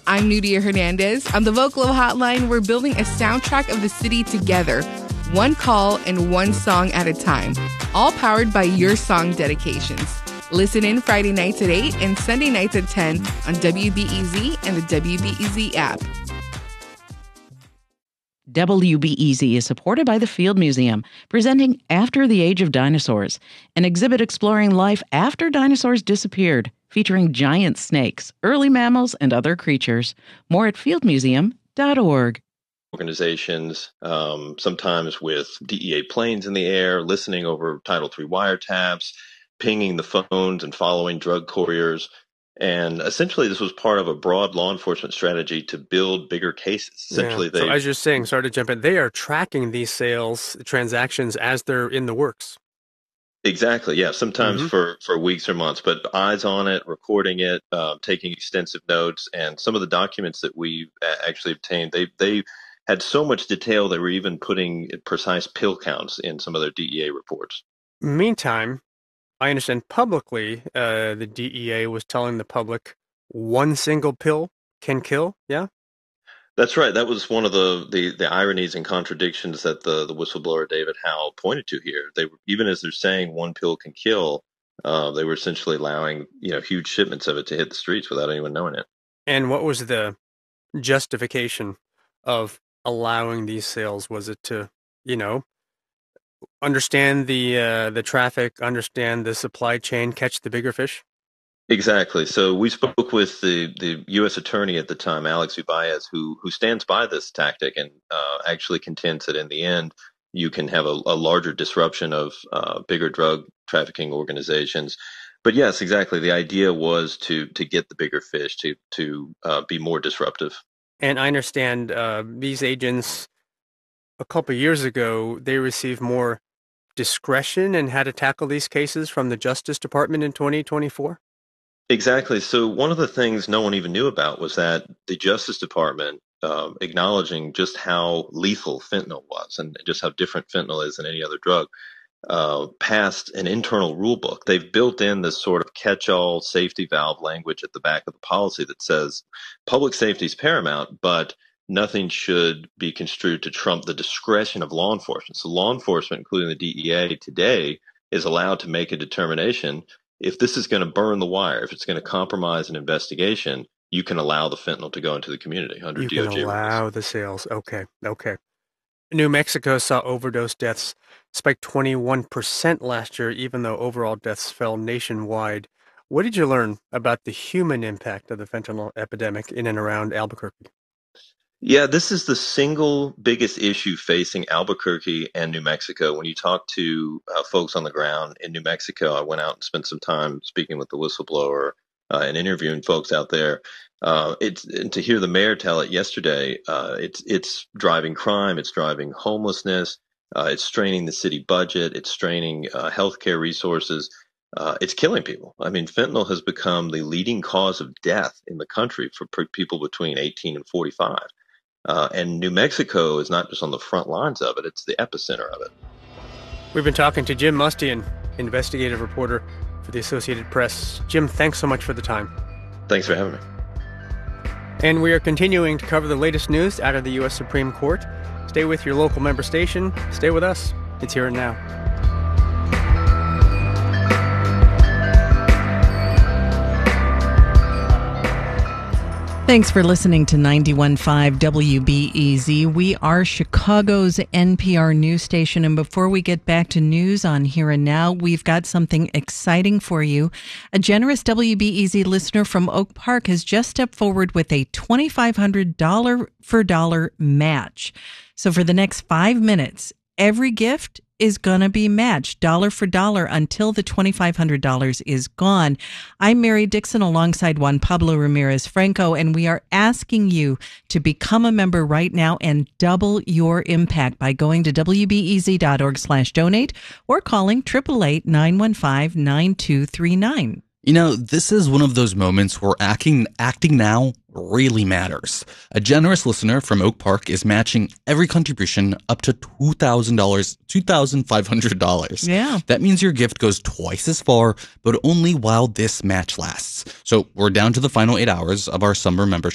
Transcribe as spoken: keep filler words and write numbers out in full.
I'm Nudia Hernandez. On the Vocalo Hotline, we're building a soundtrack of the city together, one call and one song at a time, all powered by your song dedications. Listen in Friday nights at eight and Sunday nights at ten on W B E Z and the W B E Z app. W B E Z is supported by the Field Museum, presenting After the Age of Dinosaurs, an exhibit exploring life after dinosaurs disappeared, featuring giant snakes, early mammals, and other creatures. More at field museum dot org. Organizations, um, sometimes with D E A planes in the air, listening over Title three wiretaps, pinging the phones and following drug couriers. And essentially, this was part of a broad law enforcement strategy to build bigger cases. Essentially, yeah. So they, as you're saying, sorry to jump in, they are tracking these sales transactions as they're in the works. Exactly. Yeah. Sometimes mm-hmm. for, for weeks or months, but eyes on it, recording it, uh, taking extensive notes, and some of the documents that we actually obtained, they they had so much detail they were even putting precise pill counts in some of their D E A reports. Meantime, I understand publicly uh, the D E A was telling the public one single pill can kill. Yeah. That's right. That was one of the, the, the ironies and contradictions that the, the whistleblower David Howell pointed to here. They were, even as they're saying one pill can kill, uh, they were essentially allowing, you know, huge shipments of it to hit the streets without anyone knowing it. And what was the justification of allowing these sales? Was it to, you know, understand the uh, the traffic, understand the supply chain, catch the bigger fish? Exactly. So we spoke with the, the U S attorney at the time, Alex Ubaez, who who stands by this tactic and uh, actually contends that in the end you can have a, a larger disruption of uh, bigger drug trafficking organizations. But yes, exactly. The idea was to to get the bigger fish, to to uh, be more disruptive. And I understand uh, these agents, a couple of years ago, they received more discretion in how to tackle these cases from the Justice Department in twenty twenty-four? Exactly. So one of the things no one even knew about was that the Justice Department, um, acknowledging just how lethal fentanyl was and just how different fentanyl is than any other drug, uh, passed an internal rule book. They've built in this sort of catch-all safety valve language at the back of the policy that says public safety is paramount, but nothing should be construed to trump the discretion of law enforcement. So law enforcement, including the D E A today, is allowed to make a determination. If this is going to burn the wire, if it's going to compromise an investigation, you can allow the fentanyl to go into the community under you D O J rules. You can allow the sales. Okay, okay. New Mexico saw overdose deaths spike twenty-one percent last year, even though overall deaths fell nationwide. What did you learn about the human impact of the fentanyl epidemic in and around Albuquerque? Yeah, this is the single biggest issue facing Albuquerque and New Mexico. When you talk to uh, folks on the ground in New Mexico, I went out and spent some time speaking with the whistleblower uh, and interviewing folks out there. Uh, it's and to hear the mayor tell it yesterday. Uh, it's it's driving crime, it's driving homelessness, uh, it's straining the city budget, it's straining uh, healthcare resources. Uh, it's killing people. I mean, fentanyl has become the leading cause of death in the country for per- people between eighteen and forty-five. Uh, and New Mexico is not just on the front lines of it, it's the epicenter of it. We've been talking to Jim Mustian, investigative reporter for the Associated Press. Jim, thanks so much for the time. Thanks for having me. And we are continuing to cover the latest news out of the U S Supreme Court. Stay with your local member station. Stay with us. It's Here and Now. Thanks for listening to ninety-one point five W B E Z. We are Chicago's N P R news station. And before we get back to news on Here and Now, we've got something exciting for you. A generous W B E Z listener from Oak Park has just stepped forward with a twenty-five hundred dollars for dollar match. So for the next five minutes, every gift is going to be matched dollar for dollar until the twenty-five hundred dollars is gone. I'm Mary Dixon alongside Juan Pablo Ramirez Franco, and we are asking you to become a member right now and double your impact by going to W B E Z dot org slash donate or calling eight eight eight, nine one five, nine two three nine. You know, this is one of those moments where acting acting now really matters. A generous listener from Oak Park is matching every contribution up to two thousand dollars, two thousand five hundred dollars. Yeah. That means your gift goes twice as far, but only while this match lasts. So we're down to the final eight hours of our summer membership.